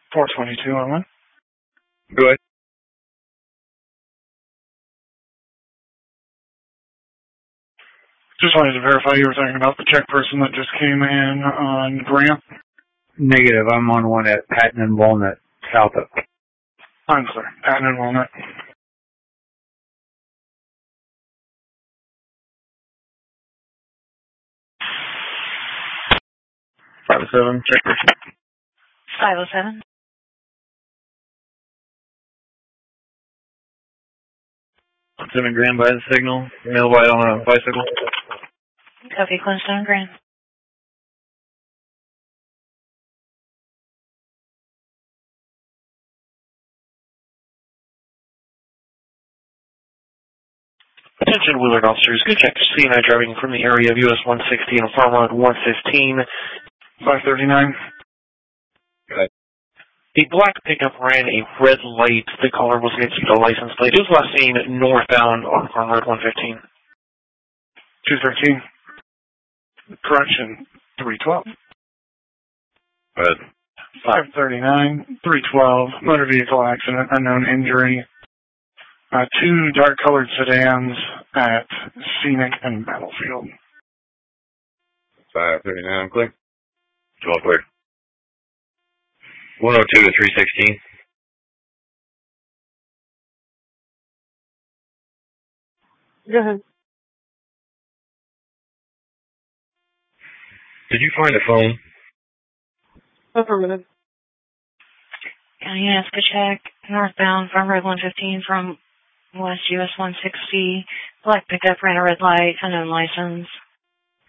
422 on one. Go ahead. Just wanted to verify you were talking about the check person that just came in on Grant. Negative. I'm on one at Patton and Walnut, south of. I'm clear. Patton and Walnut. 507, check person. 507. Lieutenant Grant by the signal. Male white on a bicycle. Copy, Clinstone Grand. Attention Willard officers, good check. C&I driving from the area of US 160 and Farm Road 115. 539. Good. The black pickup ran a red light. The caller was against the license plate. It was last seen northbound on Farm Road 115. 213. Correction, 312. Good. 539, 312, motor vehicle accident, unknown injury. Two dark-colored sedans at Scenic and Battlefield. 539, clear. 12 clear. 102 to 316. Go ahead. Did you find a phone? Affirmative. County Nebraska check, northbound Farm Road 115 from West US 160. Black pickup ran a red light, unknown license.